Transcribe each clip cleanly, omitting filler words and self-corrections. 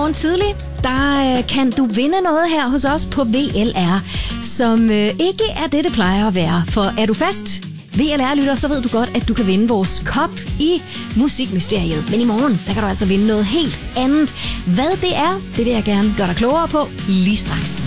morgen tidlig, der kan du vinde noget her hos os på VLR, som ikke er det, det plejer at være. For er du fast VLR-lytter, så ved du godt, at du kan vinde vores kop i Musikmysteriet. Men i morgen, der kan du altså vinde noget helt andet. Hvad det er, det vil jeg gerne gøre dig klogere på lige straks.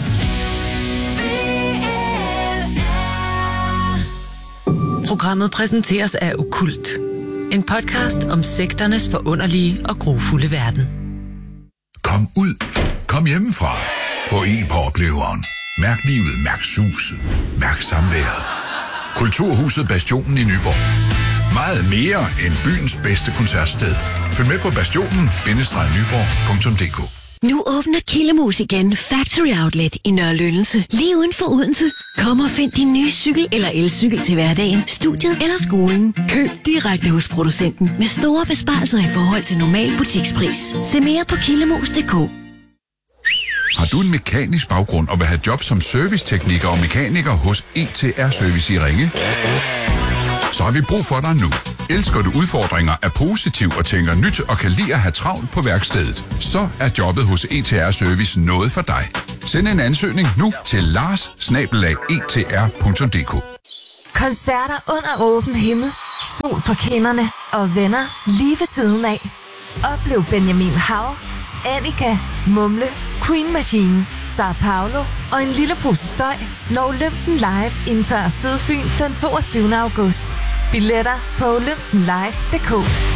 Programmet præsenteres af Okkult. En podcast om sekternes forunderlige og grufulde verden. Kom ud. Kom hjemmefra. Få en på opleveren. Mærk livet. Mærk suset. Mærk samværet. Kulturhuset Bastionen i Nyborg. Meget mere end byens bedste koncertsted. Følg med på bastionen-nyborg.dk. Nu åbner Killemus igen Factory Outlet i Nørre Lyndelse. Lige uden for Odense. Kom og find din nye cykel eller elcykel til hverdagen, studiet eller skolen. Køb direkte hos producenten med store besparelser i forhold til normal butikspris. Se mere på killemus.dk. Har du en mekanisk baggrund og vil have job som servicetekniker og mekaniker hos ETR Service i Ringe? Så har vi brug for dig nu. Elsker du udfordringer, er positiv og tænker nyt og kan lide at have travlt på værkstedet? Så er jobbet hos ETR Service noget for dig. Send en ansøgning nu til lars@etr.dk. Koncerter under åben himmel, sol på kinderne og venner lige ved siden af. Oplev Benjamin Hav, Annika, Mumle, Queen Machine, Sao Paulo og en lille pose støj, når Olympen Live indtager Sydfyn den 22. august. Billetter på olympenlive.dk.